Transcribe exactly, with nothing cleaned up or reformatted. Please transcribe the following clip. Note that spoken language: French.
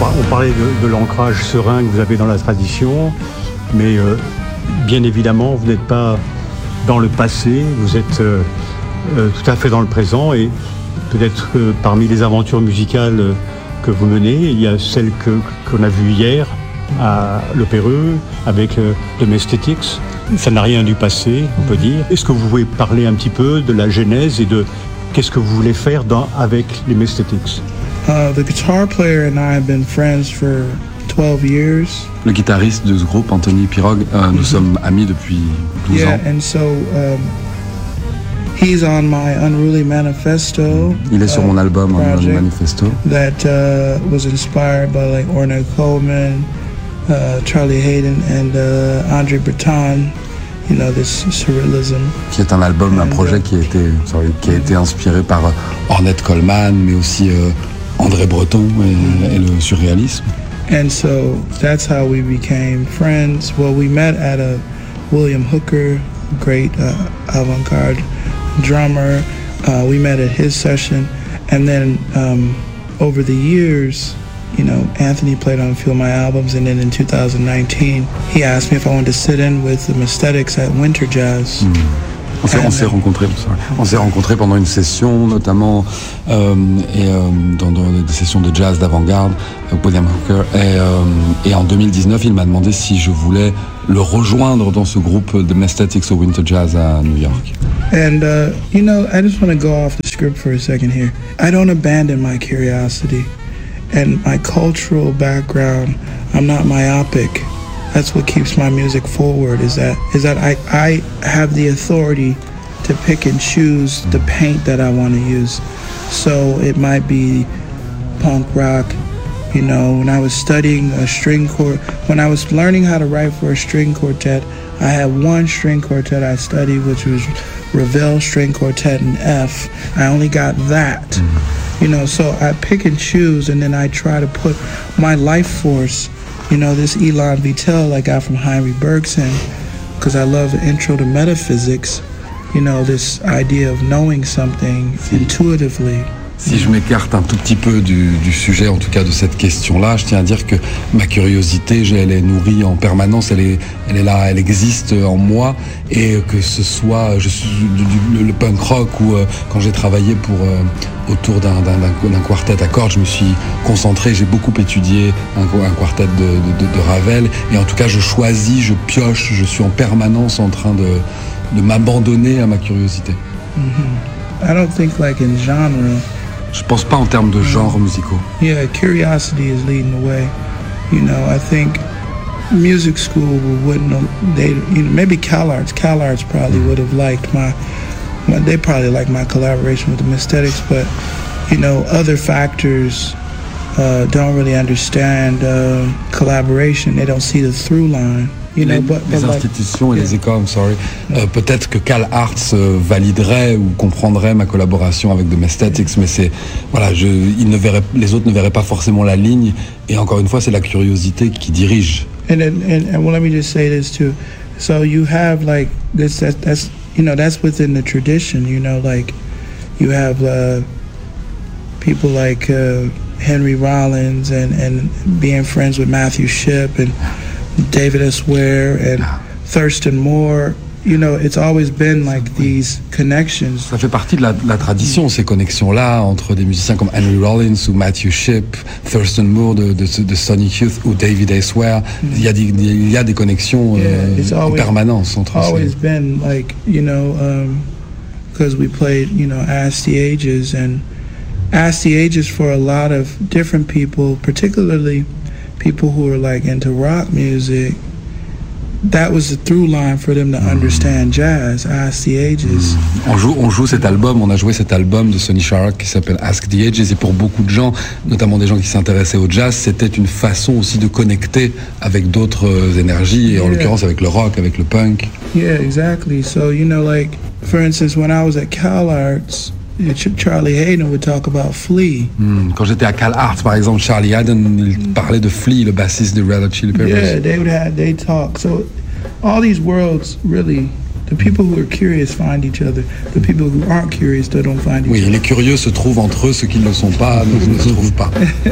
on parlait de, de l'ancrage serein que vous avez dans la tradition, mais euh, bien évidemment, vous n'êtes pas dans le passé, vous êtes euh, euh, tout à fait dans le présent, et peut-être que parmi les aventures musicales euh, que vous menez, il y a celle que, qu'on a vue hier à l'Opéreux avec euh, The Messthetics. Ça n'a rien du passé, on peut dire. Est-ce que vous pouvez parler un petit peu de la genèse et de qu'est-ce que vous voulez faire dans, avec les Messthetics? Uh, the guitar player and I have been friends for twelve years. Le guitariste de ce groupe, Anthony Pirog, euh, nous mm-hmm. sommes amis depuis douze yeah, ans. And so, um, he's on my Unruly Manifesto. Il est sur uh, mon album Unruly Manifesto. That uh, was inspired by like Ornette Coleman, uh, Charlie Hayden, and uh, Andre Breton. You know, this surrealism. Qui est un album, un projet qui a été, sorry, qui a été inspiré par Ornette Coleman, mais aussi euh, André Breton et, et le surréalisme. And so that's how we became friends. Well, we met at a William Hooker, great uh, avant-garde drummer. Uh, we met at his session, and then um, over the years, you know, Anthony played on a few of my albums, and then in two thousand nineteen, he asked me if I wanted to sit in with the Messthetics at Winter Jazz. Mm. On s'est, on s'est rencontrés, on s'est rencontrés pendant une session, notamment euh, et, euh, dans, dans des sessions de jazz d'avant-garde, William Hooker. Et, euh, et en deux mille dix-neuf, il m'a demandé si je voulais le rejoindre dans ce groupe de Messthetics au Winter Jazz à New York. And uh, you know, I just want to go off the script for a second here. I don't abandon my curiosity and my cultural background. I'm not myopic. That's what keeps my music forward, is that is that I, I have the authority to pick and choose the paint that I want to use. So it might be punk rock. You know, when I was studying a string quartet, when I was learning how to write for a string quartet, I had one string quartet I studied, which was Ravel String Quartet in F. I only got that. Mm-hmm. You know, so I pick and choose, and then I try to put my life force. You know, this Elon Vittel I got from Heinrich Bergson, because I love the intro to metaphysics, you know, this idea of knowing something si, intuitively. Si je m'écarte un tout petit peu du, du sujet, en tout cas de cette question-là, je tiens à dire que ma curiosité, elle est nourrie en permanence, elle est, elle est là, elle existe en moi, et que ce soit je suis, du, du, le punk rock ou euh, quand j'ai travaillé pour... Euh, autour d'un, d'un, d'un quartet à cordes, je me suis concentré, j'ai beaucoup étudié un, un quartet de, de, de Ravel, et en tout cas je choisis, je pioche, je suis en permanence en train de, de m'abandonner à ma curiosité. Mm-hmm. I don't think like in genre. Je pense pas en termes de genres musicaux. Yeah, curiosity is leading the way. You know, I think music school wouldn't have, they, you know, maybe CalArts, CalArts probably would have liked my they probably like my collaboration with the Messthetics, but you know, other factors uh, don't really understand uh, collaboration. They don't see the through line. You know, les, but, but les like, institutions et yeah. les écoles, I'm sorry. Euh, peut-être que CalArts euh, validerait ou comprendrait ma collaboration avec The Messthetics, mais c'est voilà, je, ils ne verraient, les autres ne verraient pas forcément la ligne. Et encore une fois, c'est la curiosité qui dirige. And and, and, and well, let me just say this too. So you have like this. That, that's you know that's within the tradition. You know, like you have uh, people like uh, Henry Rollins and and being friends with Matthew Shipp and David S. Ware and Thurston Moore. You know, it's always been like these connections. Ça fait partie de la, de la tradition, ces connexions-là entre des musiciens comme Henry Rollins ou Matthew Shipp, Thurston Moore de, de, de Sonic Youth ou David S. Ware. Mm. Il y a des, il y a des connexions yeah, euh, en permanence entre ces. It's always ces... been like, you know, because um, we played, you know, Ask the Ages, and Ask the Ages for a lot of different people, particularly people who are like into rock music. That was the through line for them to understand jazz, Ask the Ages. On joue, on joue cet album, on a joué cet album de Sonny Sharrock qui s'appelle Ask the Ages, et pour beaucoup de gens, notamment des gens qui s'intéressaient au jazz, c'était une façon aussi de connecter avec d'autres énergies, et yeah. en l'occurrence avec le rock, avec le punk. Yeah, exactly. So, you know, like, for instance, when I was at CalArts, Charlie Hayden would talk about Flea. Mm, quand j'étais à CalArts, par exemple, Charlie Hayden il parlait de Flea, le bassiste de Red Hot Chili Peppers. Yeah, they would have, they talk. So all these worlds, really, the people who are curious find each other. The people who aren't curious, they don't find each oui, other. Oui, les curieux se trouvent entre eux, ceux qui ne le sont pas ne, ne se trouvent pas.